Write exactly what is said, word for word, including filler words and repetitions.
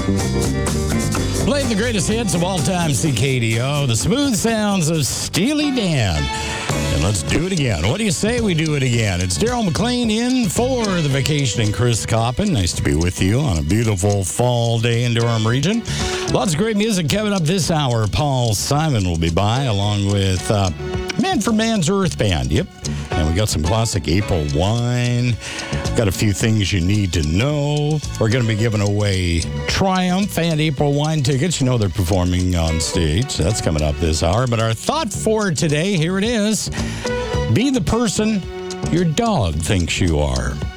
Playing the greatest hits of all time, C K D O, the smooth sounds of Steely Dan. And let's do it again. What do you say we do it again? It's Daryl McLean in for the vacationing Chris Coppin. Nice to be with you on a beautiful fall day in Durham region. Lots of great music coming up this hour. Paul Simon will be by along with uh, Man for Man's Earth Band. Yep. And we got some classic April wine. Got a few things you need to know. We're going to be giving away Triumph and April wine tickets. You know they're performing on stage. That's coming up this hour. But our thought for today, here it is. Be the person your dog thinks you are.